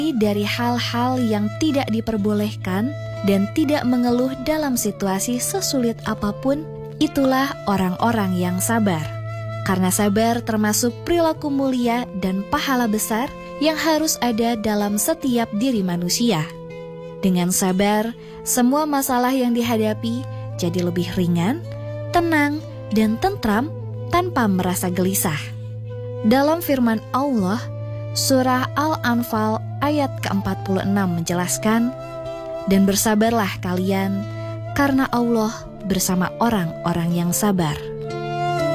dari hal-hal yang tidak diperbolehkan dan tidak mengeluh dalam situasi sesulit apapun, itulah orang-orang yang sabar. Karena sabar termasuk perilaku mulia dan pahala besar yang harus ada dalam setiap diri manusia. Dengan sabar, semua masalah yang dihadapi jadi lebih ringan, tenang, dan tentram tanpa merasa gelisah. Dalam firman Allah, surah Al-Anfal ayat ke-46 menjelaskan, "Dan bersabarlah kalian, karena Allah bersama orang-orang yang sabar."